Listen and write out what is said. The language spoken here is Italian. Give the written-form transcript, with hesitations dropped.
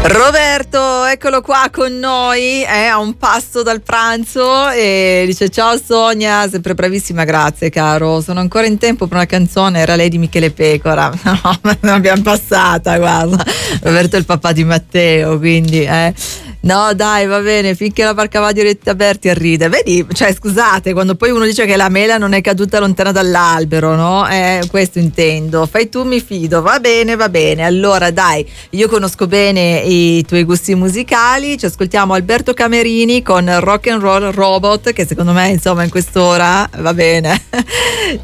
Roberto, eccolo qua con noi, a un passo dal pranzo e dice: ciao Sonia, sempre bravissima, grazie caro, sono ancora in tempo per una canzone, era lei di Michele Pecora. No, ma l'abbiamo passata, guarda. Roberto è il papà di Matteo, quindi no dai, va bene, finché la barca va diretta aperti a ride, vedi, cioè scusate, quando poi uno dice che la mela non è caduta lontana dall'albero, no? Questo intendo, fai tu mi fido, va bene, allora dai, io conosco bene i tuoi gusti musicali, ci ascoltiamo Alberto Camerini con Rock and Roll Robot, che secondo me insomma in quest'ora va bene.